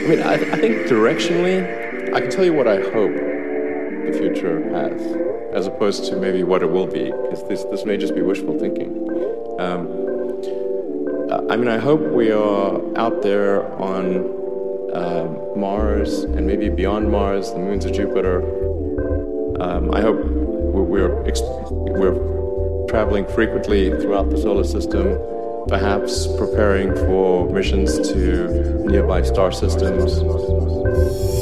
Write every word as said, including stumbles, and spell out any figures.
I mean, I, I think directionally, I can tell you what I hope the future has, as opposed to maybe what it will be, because this, this may just be wishful thinking. Um, I mean, I hope we are out there on uh, Mars and maybe beyond Mars, the moons of Jupiter. Um, I hope we're, we're, exp- we're traveling frequently throughout the solar system, perhaps preparing for missions to nearby star systems.